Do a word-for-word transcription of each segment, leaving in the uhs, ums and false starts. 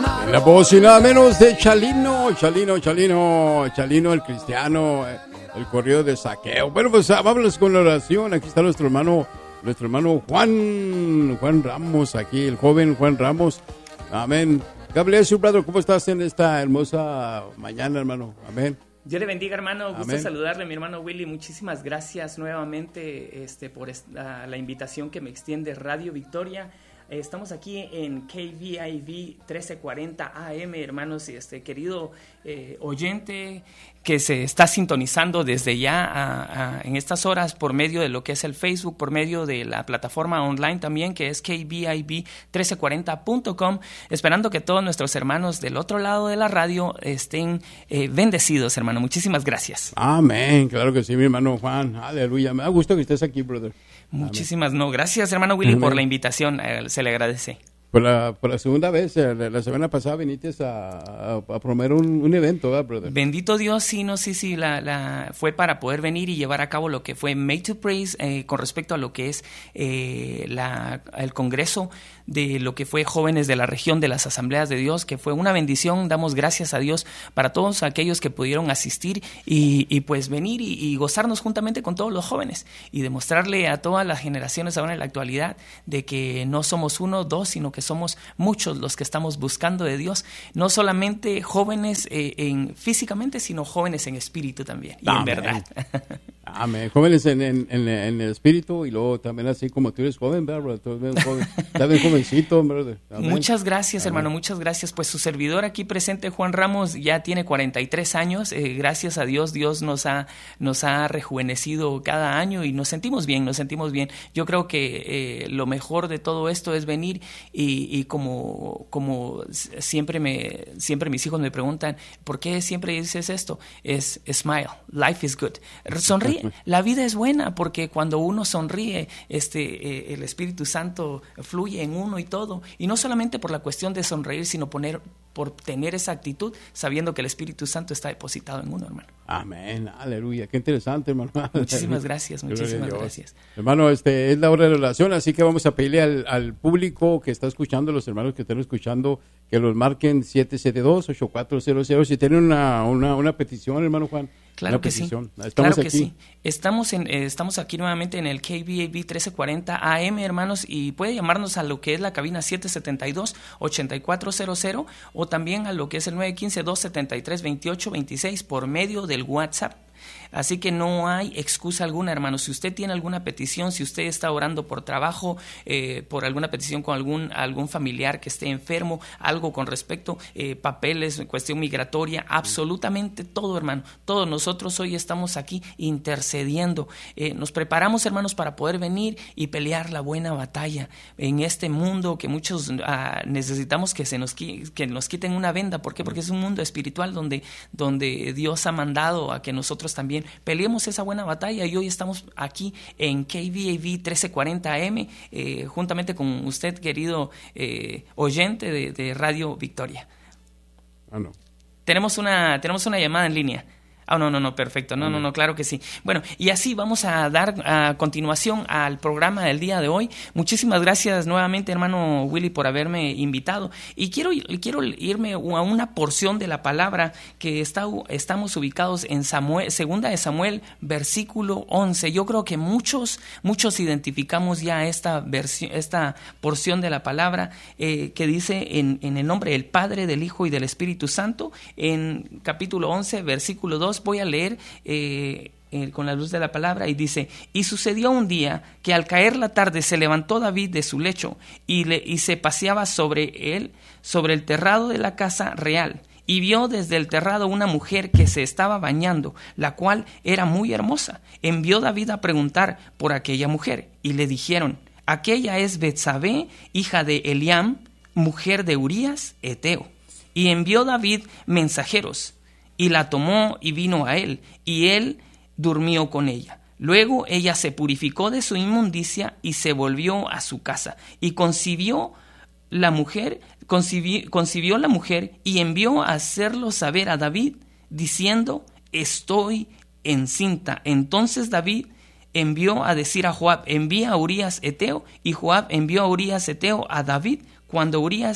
La voz y nada menos de Chalino, Chalino, Chalino, Chalino el cristiano, el corrido de Saqueo. Bueno, pues vámonos con la oración. Aquí está nuestro hermano, nuestro hermano Juan, Juan Ramos, aquí, el joven Juan Ramos. Amén. God bless you, brother. ¿Cómo estás en esta hermosa mañana, hermano? Amén. Dios le bendiga, hermano. Gusto Amén. saludarle, mi hermano Willy. Muchísimas gracias nuevamente este, por esta, la invitación que me extiende Radio Victoria. Eh, estamos aquí en K V I V trece cuarenta A M, hermanos, y este querido eh, oyente que se está sintonizando desde ya a, a, en estas horas por medio de lo que es el Facebook, por medio de la plataforma online también, que es K V I V trece cuarenta punto com, esperando que todos nuestros hermanos del otro lado de la radio estén eh, bendecidos, hermano. Muchísimas gracias. Amén, claro que sí, mi hermano Juan. Aleluya. Me da gusto que estés aquí, brother. Muchísimas, no, gracias, hermano Willy, Amén. Por la invitación, eh, se le agradece. Por la, por la segunda vez, eh, la semana pasada viniste a, a, a promover un, un evento, ¿verdad, brother? Bendito Dios, sí, no, sí, sí, la, la, fue para poder venir y llevar a cabo lo que fue Made to Praise eh, con respecto a lo que es eh, la, el congreso de lo que fue jóvenes de la región de las Asambleas de Dios, que fue una bendición. Damos gracias a Dios para todos aquellos que pudieron asistir y, y pues venir y, y gozarnos juntamente con todos los jóvenes y demostrarle a todas las generaciones ahora en la actualidad de que no somos uno, dos, sino que somos muchos los que estamos buscando de Dios, no solamente jóvenes eh, en, físicamente, sino jóvenes en espíritu también y Amén. En verdad. Amén. Jóvenes en, en, en, en el espíritu y luego también así como tú eres joven, ¿verdad? Tú eres joven, también jovencito, ¿verdad? Amén. Muchas gracias, Amén. Hermano, muchas gracias. Pues su servidor aquí presente, Juan Ramos, ya tiene cuarenta y tres años. Eh, gracias a Dios, Dios nos ha, nos ha rejuvenecido cada año y nos sentimos bien, nos sentimos bien. Yo creo que eh, lo mejor de todo esto es venir y, y como, como siempre, me, siempre mis hijos me preguntan, ¿por qué siempre dices esto? Es smile, life is good. Sonríe. La vida es buena porque cuando uno sonríe, este, eh, el Espíritu Santo fluye en uno y todo. Y no solamente por la cuestión de sonreír, sino poner, por tener esa actitud, sabiendo que el Espíritu Santo está depositado en uno, hermano. Amén, aleluya. Qué interesante, hermano. Muchísimas gracias, muchísimas gracias. Hermano, este es la hora de oración, así que vamos a pedirle al, al público que está escuchando, los hermanos que están escuchando, que los marquen siete siete dos, ocho cuatro cero cero. Si tienen una, una, una petición, hermano Juan. Claro que petición. sí. Estamos claro que aquí. sí. Estamos en eh, estamos aquí nuevamente en el K V I V trece cuarenta A M, hermanos, y puede llamarnos a lo que es la cabina siete siete dos, ocho cuatro cero cero o también a lo que es el nueve uno cinco, dos siete tres, dos ocho dos seis por medio del WhatsApp. Así que no hay excusa alguna, hermano. Si usted tiene alguna petición, si usted está orando por trabajo, eh, por alguna petición con algún algún familiar que esté enfermo, algo con respecto, eh, papeles, cuestión migratoria, absolutamente todo, hermano. Todos nosotros hoy estamos aquí intercediendo. Eh, nos preparamos, hermanos, para poder venir y pelear la buena batalla en este mundo que muchos uh, necesitamos que se nos que nos quiten una venda. ¿Por qué? Porque es un mundo espiritual donde, donde Dios ha mandado a que nosotros también peleemos esa buena batalla, y hoy estamos aquí en K V I V trece cuarenta A M eh, juntamente con usted, querido eh, oyente de, de Radio Victoria. Ah, no. Tenemos una, tenemos una llamada en línea. Ah, oh, no, no, no, perfecto. No, no, no, claro que sí. Bueno, y así vamos a dar a continuación al programa del día de hoy. Muchísimas gracias nuevamente, hermano Willy, por haberme invitado. Y quiero, quiero irme a una porción de la palabra que está, estamos ubicados en Samuel, Segunda de Samuel, versículo once. Yo creo que muchos, muchos identificamos ya esta versión, esta porción de la palabra eh, que dice en, en el nombre del Padre, del Hijo y del Espíritu Santo. En capítulo once, versículo dos. Voy a leer eh, eh, con la luz de la palabra y dice: y sucedió un día que al caer la tarde se levantó David de su lecho y, le, y se paseaba sobre él, sobre el terrado de la casa real, y vio desde el terrado una mujer que se estaba bañando, la cual era muy hermosa. Envió David a preguntar por aquella mujer y le dijeron: aquella es Betsabé, hija de Eliam, mujer de Urías Eteo. Y envió David mensajeros y la tomó y vino a él, y él durmió con ella. Luego ella se purificó de su inmundicia y se volvió a su casa. Y concibió la mujer, concibió, concibió la mujer y envió a hacerlo saber a David, diciendo: estoy encinta. Entonces David envió a decir a Joab: envía a Urías Eteo, y Joab envió a Urías Eteo a David. Cuando Urías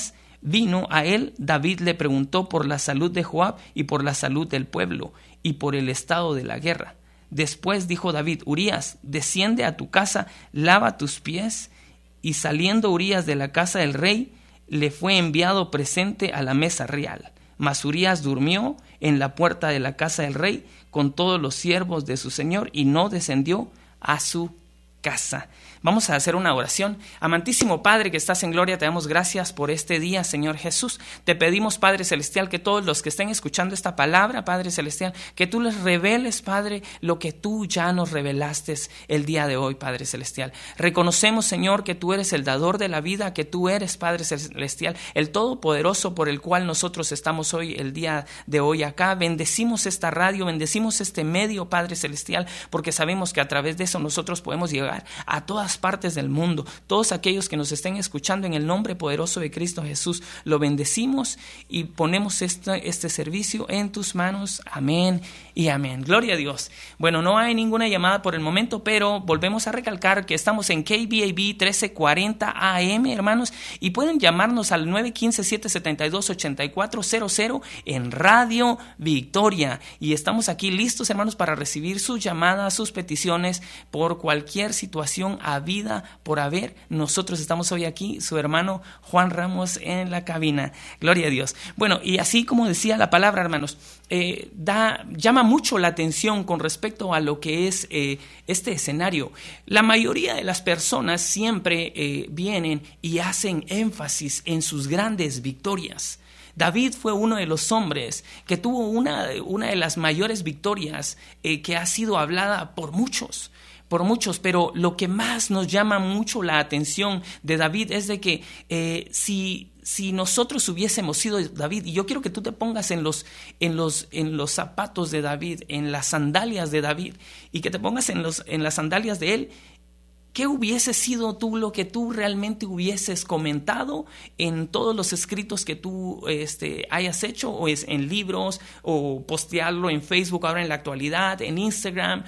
vino a él, David le preguntó por la salud de Joab y por la salud del pueblo y por el estado de la guerra. Después dijo David: Urías, desciende a tu casa, lava tus pies. Y saliendo Urías de la casa del rey, le fue enviado presente a la mesa real. Mas Urías durmió en la puerta de la casa del rey con todos los siervos de su señor y no descendió a su casa. Vamos a hacer una oración. Amantísimo Padre que estás en gloria, te damos gracias por este día, Señor Jesús. Te pedimos, Padre Celestial, que todos los que estén escuchando esta palabra, Padre Celestial, que tú les reveles, Padre, lo que tú ya nos revelaste el día de hoy, Padre Celestial. Reconocemos, Señor, que tú eres el dador de la vida, que tú eres, Padre Celestial, el Todopoderoso por el cual nosotros estamos hoy, el día de hoy acá. Bendecimos esta radio, bendecimos este medio, Padre Celestial, porque sabemos que a través de eso nosotros podemos llegar a todas partes del mundo. Todos aquellos que nos estén escuchando, en el nombre poderoso de Cristo Jesús, lo bendecimos y ponemos este, este servicio en tus manos. Amén y amén. Gloria a Dios. Bueno, no hay ninguna llamada por el momento, pero volvemos a recalcar que estamos en K B A B trece cuarenta A M, hermanos, y pueden llamarnos al nueve uno cinco, siete siete dos, ocho cuatro cero cero en Radio Victoria. Y estamos aquí listos, hermanos, para recibir sus llamadas, sus peticiones por cualquier situación a vida por haber. Nosotros estamos hoy aquí, su hermano Juan Ramos en la cabina. Gloria a Dios. Bueno, y así como decía la palabra, hermanos, eh, da, llama mucho la atención con respecto a lo que es eh, este escenario. La mayoría de las personas siempre eh, vienen y hacen énfasis en sus grandes victorias. David fue uno de los hombres que tuvo una, una de las mayores victorias eh, que ha sido hablada por muchos. por muchos, pero lo que más nos llama mucho la atención de David es de que eh, si, si nosotros hubiésemos sido David, y yo quiero que tú te pongas en los, en los, en los zapatos de David, en las sandalias de David, y que te pongas en, los, en las sandalias de él, ¿qué hubiese sido tú lo que tú realmente hubieses comentado en todos los escritos que tú este, hayas hecho, o es en libros, o postearlo en Facebook ahora en la actualidad, en Instagram?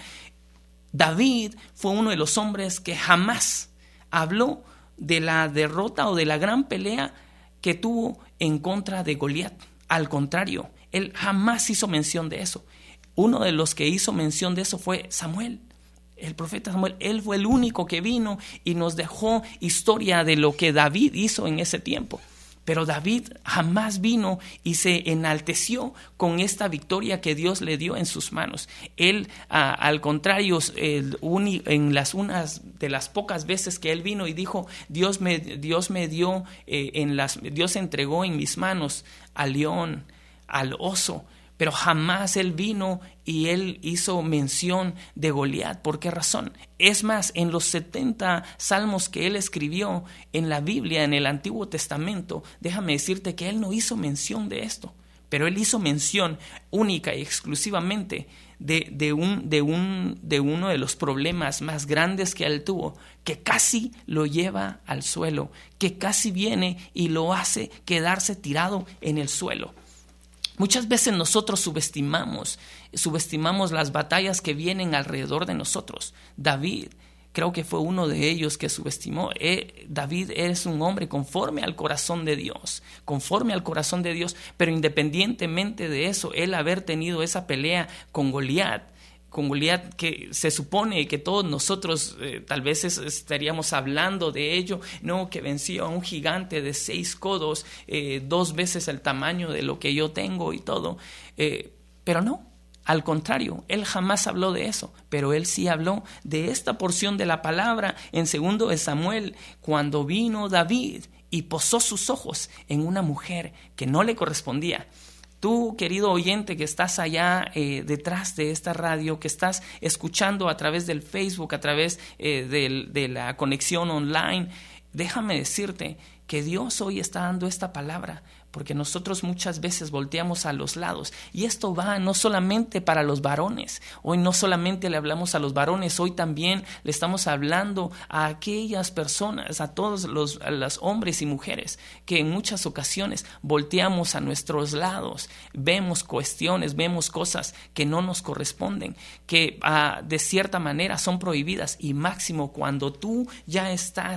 David fue uno de los hombres que jamás habló de la derrota o de la gran pelea que tuvo en contra de Goliat. Al contrario, él jamás hizo mención de eso. Uno de los que hizo mención de eso fue Samuel, el profeta Samuel. Él fue el único que vino y nos dejó historia de lo que David hizo en ese tiempo. Pero David jamás vino y se enalteció con esta victoria que Dios le dio en sus manos. Él, a, al contrario, el uni, en las unas de las pocas veces que él vino y dijo, Dios me, Dios me dio, eh, en las, Dios entregó en mis manos al león, al oso. Pero jamás él vino y él hizo mención de Goliat. ¿Por qué razón? Es más, en los setenta salmos que él escribió en la Biblia, en el Antiguo Testamento, déjame decirte que él no hizo mención de esto. Pero él hizo mención única y exclusivamente de, de, un, de, un, de uno de los problemas más grandes que él tuvo, que casi lo lleva al suelo, que casi viene y lo hace quedarse tirado en el suelo. Muchas veces nosotros subestimamos, subestimamos las batallas que vienen alrededor de nosotros. David, creo que fue uno de ellos que subestimó. Eh, David es un hombre conforme al corazón de Dios, conforme al corazón de Dios, pero independientemente de eso, él haber tenido esa pelea con Goliat, con Goliat, que se supone que todos nosotros eh, tal vez es, estaríamos hablando de ello, no, que venció a un gigante de seis codos, eh, dos veces el tamaño de lo que yo tengo y todo, eh, pero no, al contrario, él jamás habló de eso, pero él sí habló de esta porción de la palabra en segundo de Samuel, cuando vino David y posó sus ojos en una mujer que no le correspondía. Tú, querido oyente, que estás allá eh, detrás de esta radio, que estás escuchando a través del Facebook, a través eh, de, de la conexión online, déjame decirte que Dios hoy está dando esta palabra, porque nosotros muchas veces volteamos a los lados, y esto va no solamente para los varones. Hoy no solamente le hablamos a los varones, hoy también le estamos hablando a aquellas personas, a todos los, a los hombres y mujeres, que en muchas ocasiones volteamos a nuestros lados, vemos cuestiones, vemos cosas que no nos corresponden, que uh, de cierta manera son prohibidas, y máximo cuando tú ya estás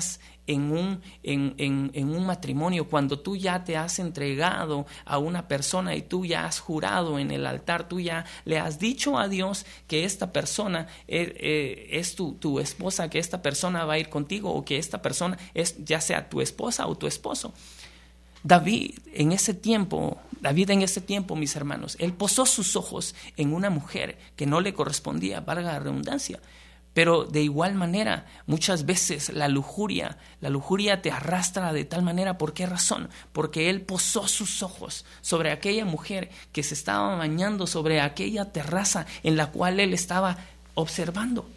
en un, en, en, en un matrimonio, cuando tú ya te has entregado a una persona y tú ya has jurado en el altar, tú ya le has dicho a Dios que esta persona es, eh, es tu, tu esposa, que esta persona va a ir contigo, o que esta persona es ya sea tu esposa o tu esposo. David en ese tiempo, David en ese tiempo, mis hermanos, él posó sus ojos en una mujer que no le correspondía, valga la redundancia. Pero de igual manera, muchas veces la lujuria, la lujuria te arrastra de tal manera. ¿Por qué razón? Porque él posó sus ojos sobre aquella mujer que se estaba bañando, sobre aquella terraza en la cual él estaba observando,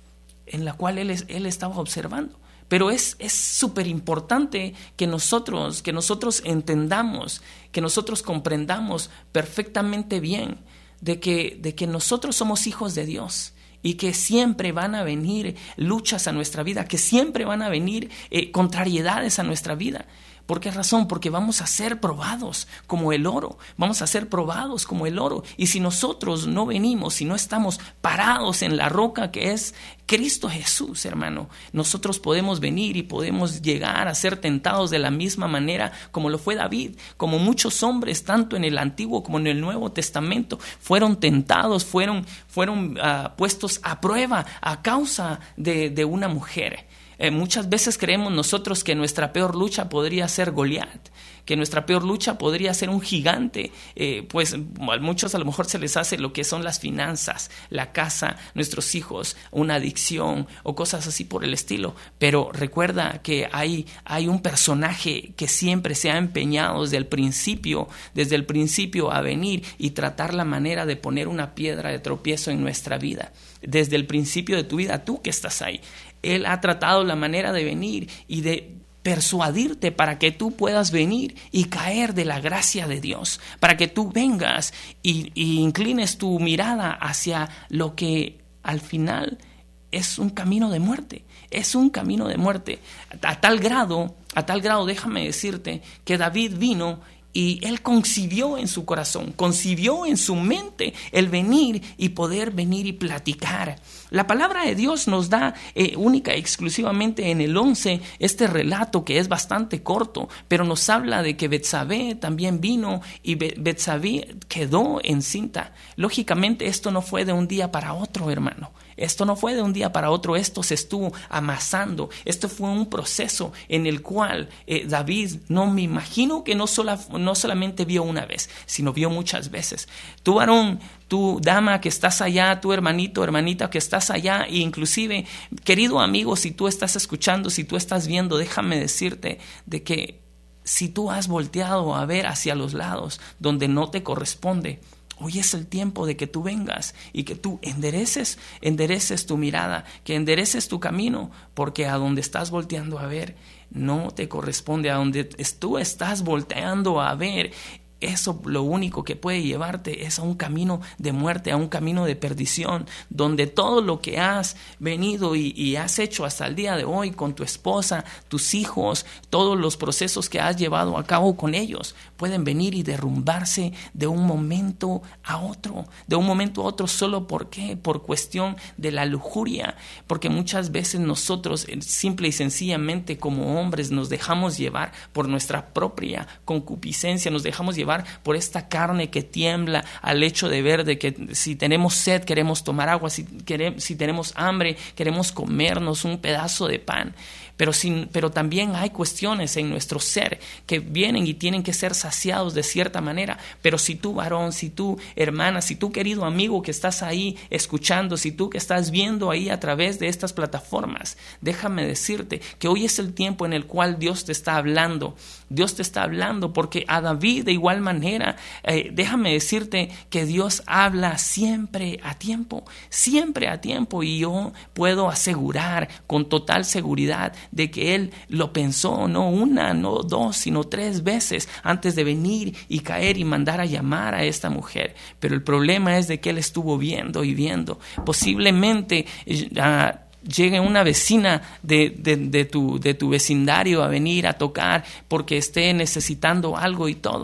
en la cual él, él estaba observando. Pero es es súper importante que nosotros, que nosotros entendamos, que nosotros comprendamos perfectamente bien de que, de que nosotros somos hijos de Dios y que siempre van a venir luchas a nuestra vida, que siempre van a venir eh, contrariedades a nuestra vida. ¿Por qué razón? Porque vamos a ser probados como el oro, vamos a ser probados como el oro. Y si nosotros no venimos, si no estamos parados en la roca que es Cristo Jesús, hermano, nosotros podemos venir y podemos llegar a ser tentados de la misma manera como lo fue David, como muchos hombres, tanto en el Antiguo como en el Nuevo Testamento, fueron tentados, fueron, fueron uh, puestos a prueba a causa de, de una mujer. Eh, muchas veces creemos nosotros que nuestra peor lucha podría ser Goliat, que nuestra peor lucha podría ser un gigante, eh, pues a muchos a lo mejor se les hace lo que son las finanzas, la casa, nuestros hijos, una adicción o cosas así por el estilo. Pero recuerda que hay, hay un personaje que siempre se ha empeñado desde el principio, desde el principio a venir y tratar la manera de poner una piedra de tropiezo en nuestra vida. Desde el principio de tu vida, tú que estás ahí, Él ha tratado la manera de venir y de persuadirte para que tú puedas venir y caer de la gracia de Dios, para que tú vengas y, y inclines tu mirada hacia lo que al final es un camino de muerte, es un camino de muerte. A tal grado, a tal grado, déjame decirte que David vino y él concibió en su corazón, concibió en su mente el venir y poder venir y platicar. La palabra de Dios nos da eh, única y exclusivamente en el once este relato que es bastante corto, pero nos habla de que Betsabé también vino y Betsabé quedó encinta. Lógicamente esto no fue de un día para otro, hermano. Esto no fue de un día para otro, esto se estuvo amasando. Esto fue un proceso en el cual eh, David, no me imagino que no, sola, no solamente vio una vez, sino vio muchas veces. Tú, varón, tú, dama que estás allá, tú, hermanito, hermanita que estás allá, e inclusive, querido amigo, si tú estás escuchando, si tú estás viendo, déjame decirte de que si tú has volteado a ver hacia los lados donde no te corresponde, hoy es el tiempo de que tú vengas y que tú endereces, endereces tu mirada, que endereces tu camino, porque a donde estás volteando a ver no te corresponde. A donde tú estás volteando a ver, eso lo único que puede llevarte es a un camino de muerte, a un camino de perdición, donde todo lo que has venido y, y has hecho hasta el día de hoy con tu esposa, tus hijos, todos los procesos que has llevado a cabo con ellos, pueden venir y derrumbarse de un momento a otro, de un momento a otro. ¿Solo por qué? Por cuestión de la lujuria, porque muchas veces nosotros simple y sencillamente como hombres nos dejamos llevar por nuestra propia concupiscencia, nos dejamos llevar por esta carne que tiembla al hecho de ver de que si tenemos sed queremos tomar agua, si, queremos, si tenemos hambre queremos comernos un pedazo de pan. Pero, sin, pero también hay cuestiones en nuestro ser que vienen y tienen que ser saciados de cierta manera. Pero si tú, varón, si tú, hermana, si tú, querido amigo que estás ahí escuchando, si tú que estás viendo ahí a través de estas plataformas, déjame decirte que hoy es el tiempo en el cual Dios te está hablando. Dios te está hablando porque a David de igual manera, eh, déjame decirte que Dios habla siempre a tiempo, siempre a tiempo. Y yo puedo asegurar con total seguridad de que él lo pensó, no una, no dos, sino tres veces antes de venir y caer y mandar a llamar a esta mujer. Pero el problema es de que él estuvo viendo y viendo. Posiblemente uh, llegue una vecina de, de, de, tu, de tu vecindario a venir a tocar porque esté necesitando algo y todo.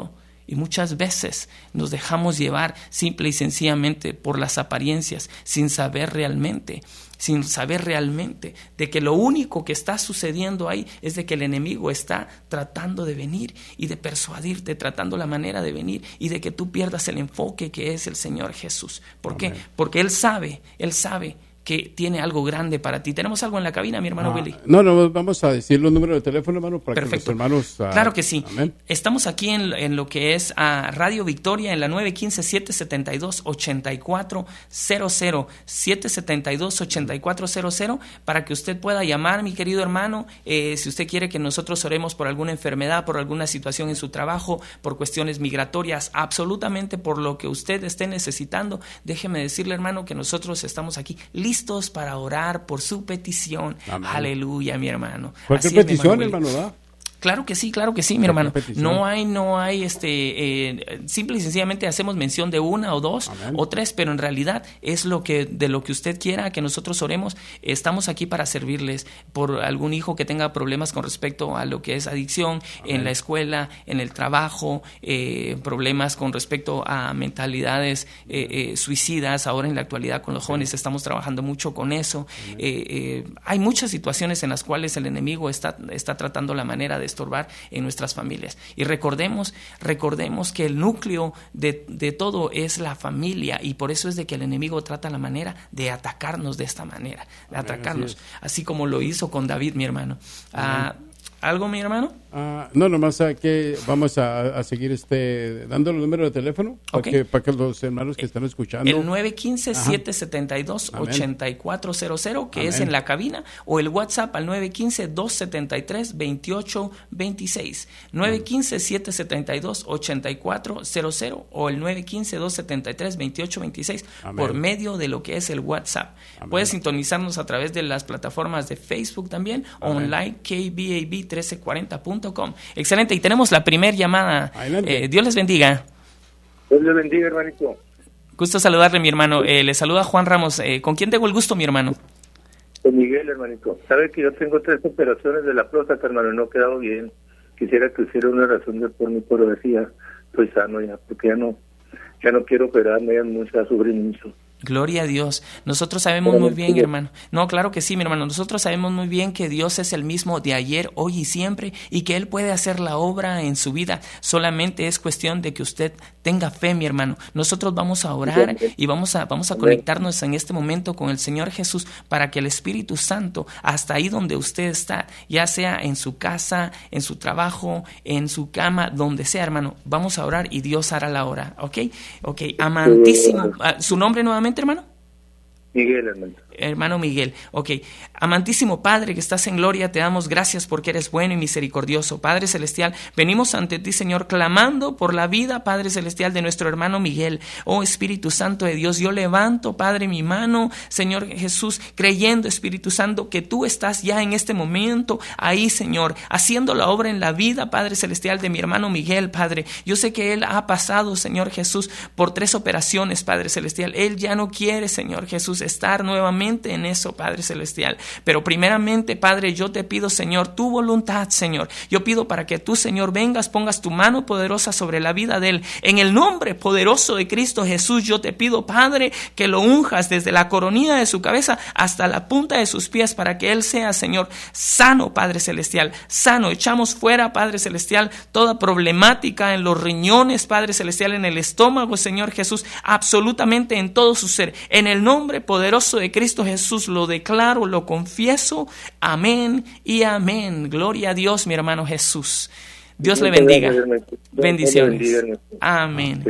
Y muchas veces nos dejamos llevar simple y sencillamente por las apariencias, sin saber realmente, sin saber realmente de que lo único que está sucediendo ahí es de que el enemigo está tratando de venir y de persuadirte, tratando la manera de venir y de que tú pierdas el enfoque que es el Señor Jesús. ¿Por Amén. qué? Porque Él sabe, Él sabe que tiene algo grande para ti. ¿Tenemos algo en la cabina, mi hermano ah, Willy? No, no, vamos a decir los números de teléfono, hermano, para Perfecto. que los hermanos... Uh, claro que sí. Amén. Estamos aquí en, en lo que es uh, Radio Victoria, en la nueve uno cinco, siete siete dos, ocho cuatro cero cero, siete siete dos, ocho cuatro cero cero, para que usted pueda llamar, mi querido hermano, eh, si usted quiere que nosotros oremos por alguna enfermedad, por alguna situación en su trabajo, por cuestiones migratorias, absolutamente por lo que usted esté necesitando. Déjeme decirle, hermano, que nosotros estamos aquí listos para orar por su petición. Amén. Aleluya, mi hermano. Cualquier Así petición, es, hermano, ¿verdad? Claro que sí, claro que sí, mi hermano. No hay, no hay, este, eh, simple y sencillamente hacemos mención de una o dos Amén. o tres, pero en realidad es lo que, de lo que usted quiera que nosotros oremos. Estamos aquí para servirles por algún hijo que tenga problemas con respecto a lo que es adicción Amén. en la escuela, en el trabajo, eh, problemas con respecto a mentalidades eh, eh, suicidas. Ahora en la actualidad con los jóvenes Amén. estamos trabajando mucho con eso. Eh, eh, hay muchas situaciones en las cuales el enemigo está, está tratando la manera de estorbar en nuestras familias. Y recordemos, recordemos que el núcleo de, de todo es la familia, y por eso es de que el enemigo trata la manera de atacarnos de esta manera, de Amén, atacarnos, así, así como lo hizo con David, mi hermano. Ah, ¿Algo, mi hermano? Uh, no, nomás a que vamos a, a seguir este dando el número de teléfono para, okay. que, para que los hermanos que están escuchando. El nueve uno cinco, siete siete dos, ocho cuatro cero cero, que Amén. es en la cabina, o el WhatsApp al nueve uno cinco, dos siete tres, dos ocho dos seis. nueve uno cinco, siete siete dos, ocho cuatro cero cero o el nueve uno cinco, dos siete tres, dos ocho dos seis Amén. por medio de lo que es el WhatsApp. Amén. Puedes sintonizarnos a través de las plataformas de Facebook también, Amén. online, K B A B trece cuarenta punto com. Excelente, y tenemos la primera llamada. Eh, Dios les bendiga. Dios les bendiga, hermanito. Gusto saludarle, mi hermano. Eh, le saluda Juan Ramos. Eh, ¿Con quién tengo el gusto, mi hermano? Con Miguel, hermanito. Sabe que yo tengo tres operaciones de la próstata, hermano, no he quedado bien. Quisiera que hiciera una razón de por mí, pero decía, estoy sano ya, porque ya no, ya no quiero operarme, ya mucho, ya sufrí mucho. Gloria a Dios. Nosotros sabemos muy bien, hermano. No, claro que sí, mi hermano. Nosotros sabemos muy bien que Dios es el mismo de ayer, hoy y siempre, y que Él puede hacer la obra en su vida. Solamente es cuestión de que usted tenga fe, mi hermano. Nosotros vamos a orar y vamos a, vamos a conectarnos en este momento con el Señor Jesús para que el Espíritu Santo, hasta ahí donde usted está, ya sea en su casa, en su trabajo, en su cama, donde sea, hermano, vamos a orar y Dios hará la obra. ¿Ok? Ok. Amantísimo. ¿Su nombre nuevamente, hermano? Miguel, hermano. Hermano Miguel, ok. Amantísimo Padre que estás en gloria, te damos gracias porque eres bueno y misericordioso. Padre Celestial, venimos ante ti, Señor, clamando por la vida, Padre Celestial, de nuestro hermano Miguel. Oh Espíritu Santo de Dios, yo levanto, Padre, mi mano, Señor Jesús, creyendo, Espíritu Santo, que tú estás ya en este momento ahí, Señor, haciendo la obra en la vida, Padre Celestial, de mi hermano Miguel, Padre. Yo sé que él ha pasado, Señor Jesús, por tres operaciones, Padre Celestial. Él ya no quiere, Señor Jesús, estar nuevamente en eso, Padre Celestial. Pero primeramente, Padre, yo te pido, Señor, tu voluntad, Señor. Yo pido para que tú, Señor, vengas, pongas tu mano poderosa sobre la vida de él. En el nombre poderoso de Cristo Jesús, yo te pido, Padre, que lo unjas desde la coronilla de su cabeza hasta la punta de sus pies para que él sea, Señor, sano, Padre Celestial, sano. Echamos fuera, Padre Celestial, toda problemática en los riñones, Padre Celestial, en el estómago, Señor Jesús, absolutamente en todo su ser. En el nombre poderoso de Cristo Jesús lo declaro, lo confieso. Amén y amén. Gloria a Dios, mi hermano Jesús. Dios le bendiga. Bendiciones. Amén.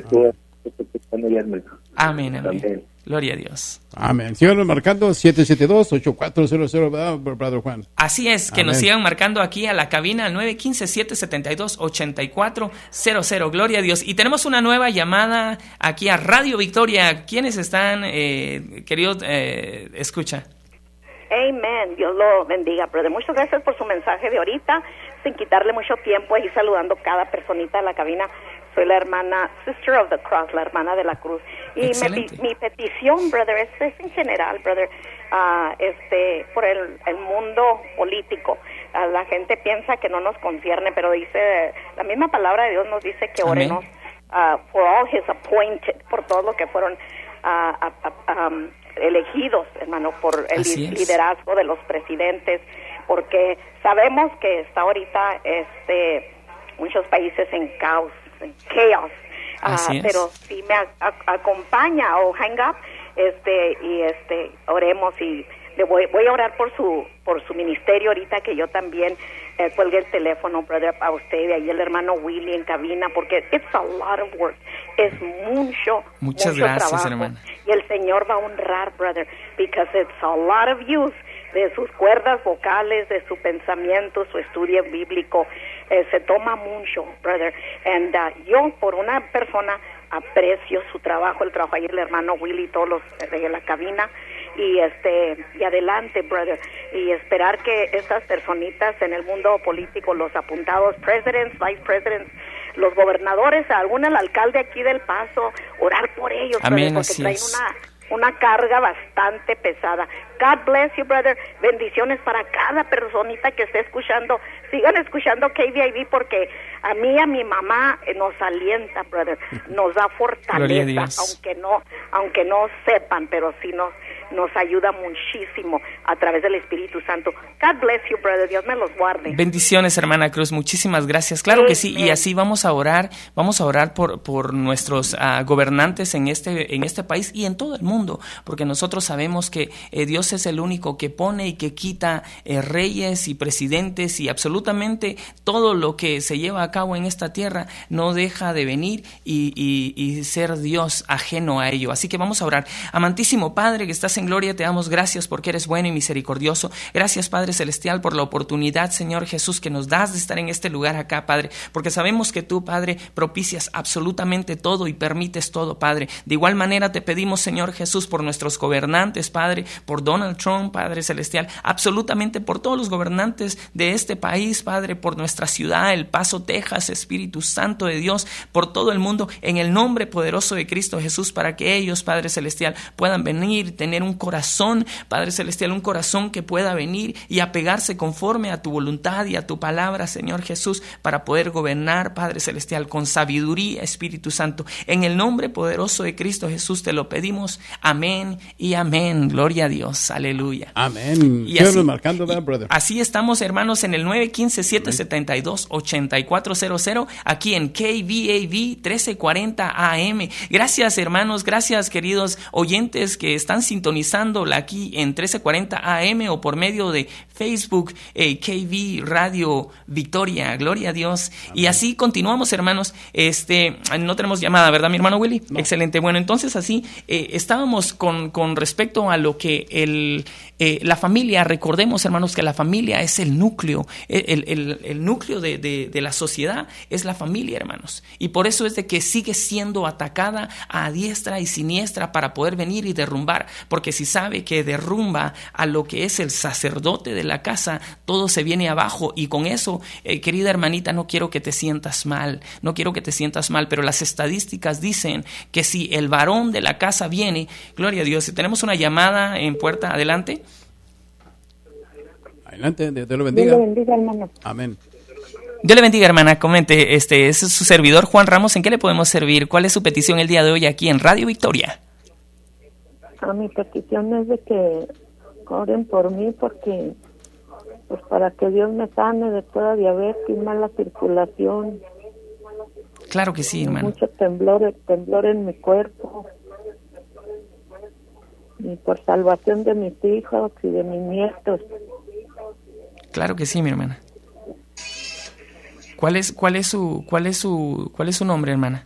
Amén, amén. Gloria a Dios. Amén. Síganos marcando siete siete dos, ocho cuatro cero cero, ¿verdad, Padre Juan? Así es, que Amén. Nos sigan marcando aquí a la cabina al nueve uno cinco, siete siete dos, ocho cuatro cero cero. Gloria a Dios. Y tenemos una nueva llamada aquí a Radio Victoria. ¿Quiénes están, eh, querido, eh, escucha? Amén. Dios lo bendiga, brother. Muchas gracias por su mensaje de ahorita. Sin quitarle mucho tiempo, y saludando cada personita de la cabina. Soy la hermana Sister of the Cross, la hermana de la cruz. Y me, mi petición, brother, es, es en general, brother, uh, este, por el, el mundo político. Uh, la gente piensa que no nos concierne, pero dice, la misma palabra de Dios nos dice que oremos uh, for all his appointed, por todo lo que fueron uh, uh, uh, um, elegidos, hermano, por el liderazgo de los presidentes, porque sabemos que está ahorita este muchos países en caos, en chaos, uh, pero si me a, a, acompaña o hang up, este y este oremos y le voy voy a orar por su por su ministerio ahorita, que yo también eh, cuelgue el teléfono, brother, a usted y ahí el hermano Willy en cabina, porque it's a lot of work, es mucho muchas mucho gracias, trabajo, hermana, y el Señor va a honrar, brother, because it's a lot of use de sus cuerdas vocales, de su pensamiento, su estudio bíblico, eh, se toma mucho, brother, and uh, yo por una persona aprecio su trabajo, el trabajo ahí el hermano Willy, todos los de la cabina, y este y adelante, brother, y esperar que estas personitas en el mundo político, los apuntados presidents, vice presidents, los gobernadores, algún el alcalde aquí del Paso, orar por ellos, amén, brother, porque traen es. una una carga bastante pesada. God bless you, brother. Bendiciones para cada personita que esté escuchando. Sigan escuchando K V I V, porque a mí y a mi mamá nos alienta, brother. Nos da fortaleza, aunque no aunque no sepan, pero sí nos nos ayuda muchísimo a través del Espíritu Santo. God bless you, brother. Dios me los guarde. Bendiciones, hermana Cruz. Muchísimas gracias. Claro que sí. Y así vamos a orar, vamos a orar por por nuestros uh, gobernantes en este en este país y en todo el mundo, porque nosotros sabemos que eh, Dios es el único que pone y que quita eh, reyes y presidentes, y absolutamente todo lo que se lleva a cabo en esta tierra no deja de venir y, y, y ser Dios ajeno a ello. Así que vamos a orar. Amantísimo Padre que estás en gloria, te damos gracias porque eres bueno y misericordioso. Gracias, Padre Celestial, por la oportunidad, Señor Jesús, que nos das de estar en este lugar acá, Padre, porque sabemos que tú, Padre, propicias absolutamente todo y permites todo, Padre. De igual manera te pedimos, Señor Jesús, por nuestros gobernantes, Padre, por Donald Trump, Padre Celestial, absolutamente por todos los gobernantes de este país, Padre, por nuestra ciudad, El Paso, Texas, Espíritu Santo de Dios, por todo el mundo, en el nombre poderoso de Cristo Jesús, para que ellos, Padre Celestial, puedan venir y tener un corazón, Padre Celestial, un corazón que pueda venir y apegarse conforme a tu voluntad y a tu palabra, Señor Jesús, para poder gobernar, Padre Celestial, con sabiduría, Espíritu Santo. En el nombre poderoso de Cristo Jesús te lo pedimos. Amén y amén. Gloria a Dios. Aleluya. Amén. Y así, marcando, ¿verdad, brother? Así estamos, hermanos, en el nueve uno cinco, siete siete dos, ocho cuatro cero cero, aquí en K V A V trece cuarenta A M. Gracias, hermanos. Gracias, queridos oyentes que están sintonizando aquí en trece cuarenta A M o por medio de Facebook, eh, K V Radio Victoria. Gloria a Dios. Amén. Y así continuamos, hermanos. Este, no tenemos llamada, ¿verdad, mi hermano Willy? No. Excelente. Bueno, entonces así eh, estábamos con, con respecto a lo que el, eh, la familia, recordemos, hermanos, que la familia es el núcleo, el, el, el núcleo de, de, de la sociedad es la familia, hermanos. Y por eso es de que sigue siendo atacada a diestra y siniestra para poder venir y derrumbar, porque si sabe que derrumba a lo que es el sacerdote de la casa, todo se viene abajo. Y con eso, eh, querida hermanita, no quiero que te sientas mal, no quiero que te sientas mal, pero las estadísticas dicen que si el varón de la casa viene, gloria a Dios. Si tenemos una llamada en puerta, adelante. Adelante, Dios te lo bendiga. Dios le bendiga, hermano. Amén. Dios le bendiga, hermana. Comente, este es su servidor Juan Ramos. ¿En qué le podemos servir? ¿Cuál es su petición el día de hoy aquí en Radio Victoria? A mi petición es de que oren por mí, porque pues para que Dios me sane de toda diabetes y mala circulación. Claro que sí, hermano. Mucho temblor, temblor en mi cuerpo. Y por salvación de mis hijos y de mis nietos. Claro que sí, mi hermana. ¿Cuál es, cuál es su, cuál es su, cuál es su nombre, hermana?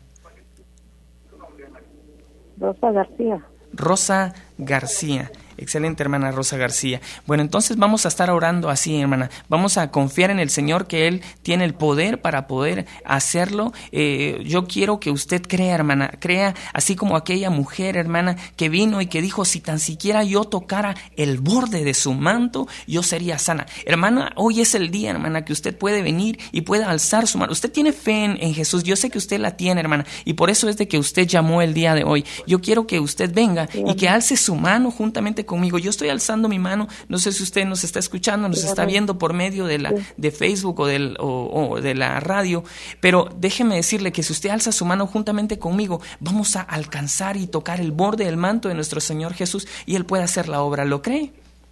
Rosa García. Rosa García. Excelente, hermana Rosa García. Bueno, entonces vamos a estar orando así, hermana. Vamos a confiar en el Señor, que Él tiene el poder para poder hacerlo. Eh, yo quiero que usted crea, hermana, crea así como aquella mujer, hermana, que vino y que dijo, si tan siquiera yo tocara el borde de su manto, yo sería sana. Hermana, hoy es el día, hermana, que usted puede venir y puede alzar su mano. Usted tiene fe en, en Jesús. Yo sé que usted la tiene, hermana, y por eso es de que usted llamó el día de hoy. Yo quiero que usted venga y que alce su mano juntamente juntamente conmigo. Yo estoy alzando mi mano, no sé si usted nos está escuchando, nos está viendo por medio de la de Facebook o, del, o, o de la radio, pero déjeme decirle que si usted alza su mano juntamente conmigo, vamos a alcanzar y tocar el borde del manto de nuestro Señor Jesús y Él puede hacer la obra. ¿Lo cree?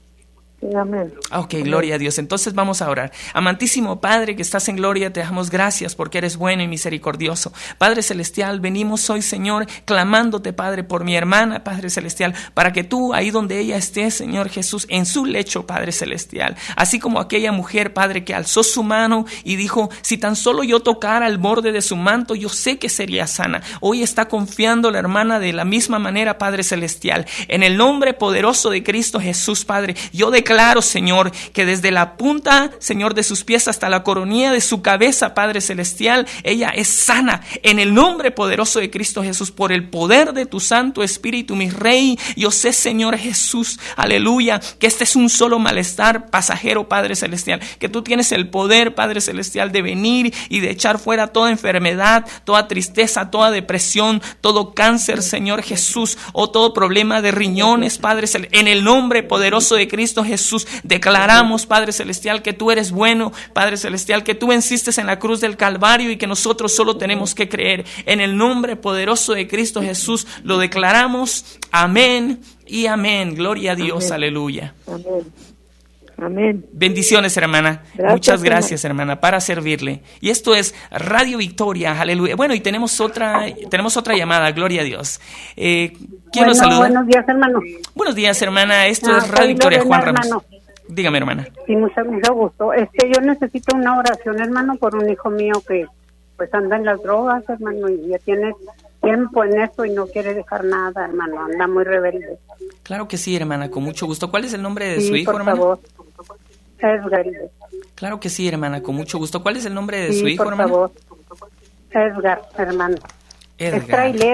Amén. Ok, gloria a Dios. Entonces vamos a orar. Amantísimo Padre que estás en gloria, te damos gracias porque eres bueno y misericordioso. Padre Celestial, venimos hoy, Señor, clamándote, Padre, por mi hermana, Padre Celestial, para que tú, ahí donde ella esté, Señor Jesús, en su lecho, Padre Celestial, así como aquella mujer, Padre, que alzó su mano y dijo, si tan solo yo tocara el borde de su manto, yo sé que sería sana. Hoy está confiando la hermana de la misma manera, Padre Celestial. En el nombre poderoso de Cristo Jesús, Padre, yo declaro, Claro, Señor, que desde la punta, Señor, de sus pies hasta la coronilla de su cabeza, Padre Celestial, ella es sana en el nombre poderoso de Cristo Jesús, por el poder de tu Santo Espíritu, mi Rey. Yo sé, Señor Jesús, aleluya, que este es un solo malestar pasajero, Padre Celestial, que tú tienes el poder, Padre Celestial, de venir y de echar fuera toda enfermedad, toda tristeza, toda depresión, todo cáncer, Señor Jesús, o todo problema de riñones, Padre Celestial, en el nombre poderoso de Cristo Jesús. Jesús, declaramos, Padre Celestial, que tú eres bueno, Padre Celestial, que tú venciste en la cruz del Calvario y que nosotros solo tenemos que creer. En el nombre poderoso de Cristo Jesús lo declaramos. Amén y amén. Gloria a Dios. Amén. Aleluya. Amén. Amén. Bendiciones, hermana. Gracias, Muchas gracias, hermana, para servirle. Y esto es Radio Victoria. Aleluya. Bueno, y tenemos otra, tenemos otra llamada. Gloria a Dios. Eh, ¿Quién bueno, nos saluda? Buenos días, hermano. Buenos días, hermana. Esto Ah, es Radio Victoria, Lorena, Juan Ramos. hermano. Dígame, hermana. Sí, mucho, mucho gusto. Este, yo necesito una oración, hermano, por un hijo mío que pues anda en las drogas, hermano, y ya tiene tiempo en esto y no quiere dejar nada, hermano. Anda muy rebelde. Claro que sí, hermana, con mucho gusto. ¿Cuál es el nombre de sí, su hijo, por hermana? Favor. Edgar. Claro que sí, hermana, con mucho gusto. ¿Cuál es el nombre de sí, su hijo, por hermana? Favor. Edgar, hermano. Edgar. Es trailer.